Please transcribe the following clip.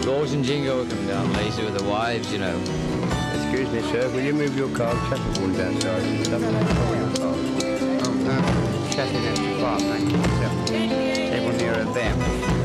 Rose and Jingo will come down later with the wives, you know. Excuse me, sir, will you move your car? Traffic warnings outside. Shut it at the bar, thank you, sir. Table nearer them.